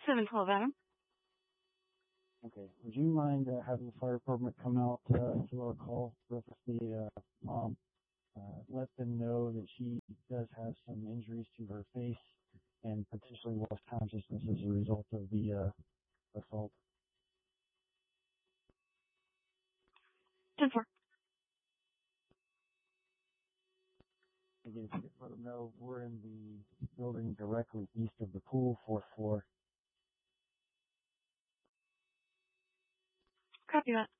712 Adam. Okay. Would you mind having the fire department come out to our call, reference the mom, let them know that she does have some injuries to her face and potentially lost consciousness as a result of the assault? 10-4. Again, just let them know we're in the building directly east of the pool, 4th floor. Copy that.